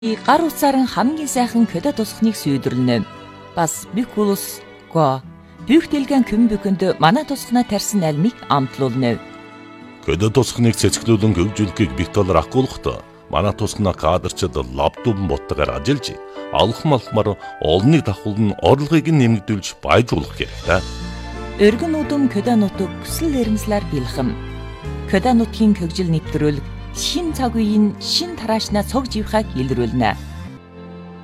Гар утсаар хамгийн сайхан көдө тусахныг сүйдрлэнэ. Бас бикулус го бүхтэлгэн көмбөкөнд манай тусахнаа тарьсан альмыг амтлуулна. Көдө тусахныг цэцгэлүүлэн хөгжүүлэхийг битолор акуулахдаа манай тусахнаа кадрчид лаптопн боттойгоор ажиллаж алхам алхмаар олныг давхуулн орлогыг нэмэгдүүлж баяжуулах хэрэгтэй. Өргөн удам көдө нутаг хүсэл эрмслэр бэлхэм. Көдө нутгийн хөгжил нэвтрүүлэг шин цаг үеийн шин тараашнаа цог живхаг илрүүлнэ.